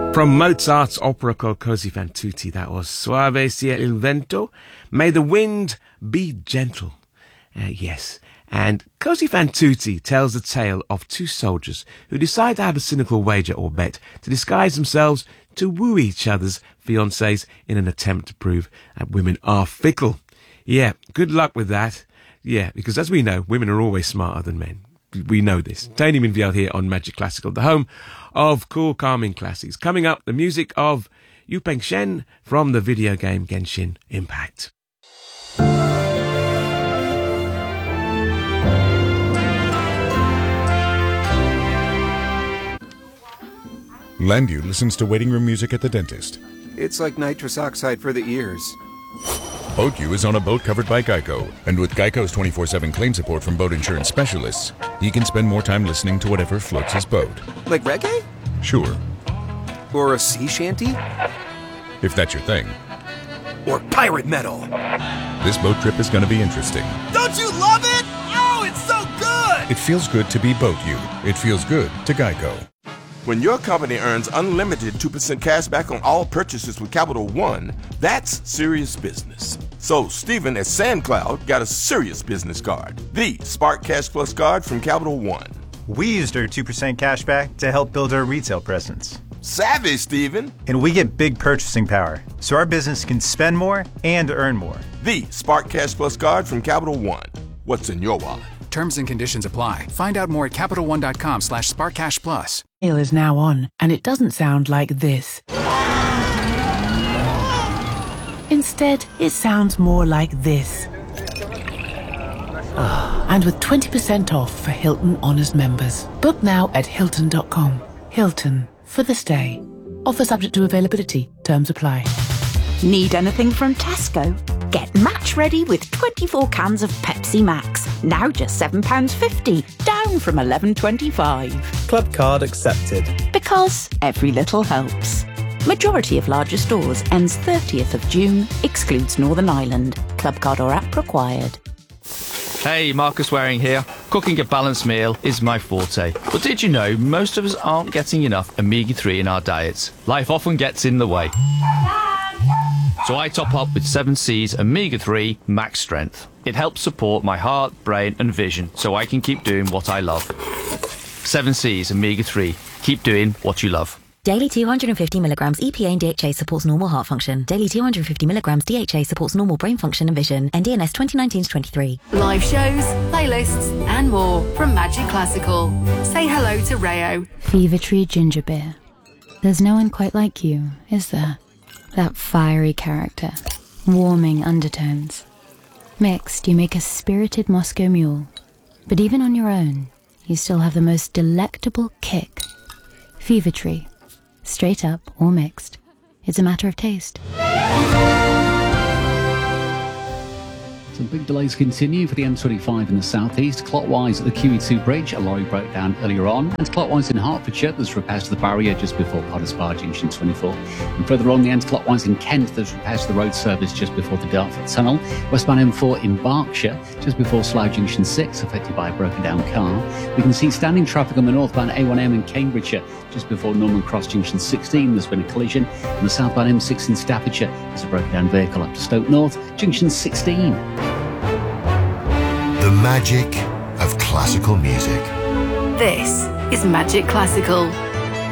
From Mozart's opera called Così fan tutte, that was Suave sia il vento, may the wind be gentle. Yes, and Così fan tutte tells the tale of two soldiers who decide to have a cynical wager or bet to disguise themselves to woo each other's fiancés in an attempt to prove that women are fickle. Yeah, good luck with that. Yeah, because as we know, women are always smarter than men. We know this. Tony Minfield here on Magic Classical, the home of cool, calming classics. Coming up, the music of Yu Peng Shen from the video game Genshin Impact. Landu listens to waiting room music at the dentist. It's like nitrous oxide for the ears. BoatU is on a boat covered by Geico, and with Geico's 24/7 claim support from boat insurance specialists, he can spend more time listening to whatever floats his boat. Like reggae? Sure, Or a sea shanty? if that's your thing. Or pirate metal? This boat trip is going to be interesting. Don't you love it? Oh, it's so good! It feels good to be BoatU. It feels good to Geico. When your company earns unlimited 2% cash back on all purchases with Capital One, that's serious business. So Stephen at SandCloud got a serious business card, the Spark Cash Plus card from Capital One. We used our 2% cash back to help build our retail presence. Savvy, Stephen. And we get big purchasing power, so our business can spend more and earn more. The Spark Cash Plus card from Capital One. What's in your wallet? Terms and conditions apply. Find out more at CapitalOne.com/SparkCashPlus. Sale is now on, and it doesn't sound like this. Instead, it sounds more like this. And with 20% off for Hilton Honors members. Book now at Hilton.com. Hilton, for the stay. Offer subject to availability. Terms apply. Need anything from Tesco? Get match ready with 24 cans of Pepsi Max. Now just £7.50, down from £11.25. Club card accepted. Because every little helps. Majority of larger stores ends 30th of June, excludes Northern Ireland. Club card or app required. Hey, Marcus Waring here. Cooking a balanced meal is my forte. But did you know most of us aren't getting enough omega-3 in our diets? Life often gets in the way. So I top up with 7C's Omega-3 Max Strength. It helps support my heart, brain and vision so I can keep doing what I love. 7C's Omega-3. Keep doing what you love. Daily 250 milligrams EPA and DHA supports normal heart function. Daily 250 milligrams DHA supports normal brain function and vision. NDNS 2019-23. Live shows, playlists and more from Magic Classical. Say hello to Rayo. Fever-Tree ginger beer. There's no one quite like you, is there? That fiery character. Warming undertones. Mixed, you make a spirited Moscow mule. But even on your own, you still have the most delectable kick. Fever-Tree. Straight up or mixed. It's a matter of taste. Some big delays continue for the M25 in the southeast. Clockwise at the QE2 bridge, a lorry broke down earlier on. Anti-clockwise in Hertfordshire, there's repairs to the barrier just before Potters Bar Junction 24. And further on, the anti-clockwise in Kent, there's repairs to the road service just before the Dartford Tunnel. Westbound M4 in Berkshire, just before Slough Junction 6, affected by a broken down car. We can see standing traffic on the northbound A1M in Cambridgeshire, just before Norman Cross Junction 16. There's been a collision. And the southbound M6 in Staffordshire, there's a broken down vehicle up to Stoke North, Junction 16. The magic of classical music. This is Magic Classical.